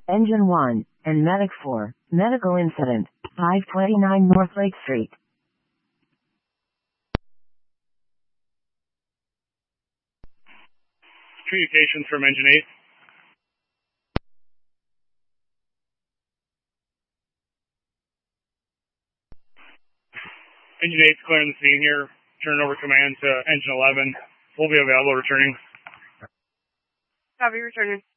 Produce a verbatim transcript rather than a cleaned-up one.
Engine one, and Medic four, medical incident, five twenty-nine North Lake Street. Communications from Engine eight. Engine eight's clearing the scene here. Turning over command to Engine eleven. We'll be available returning. Copy, returning.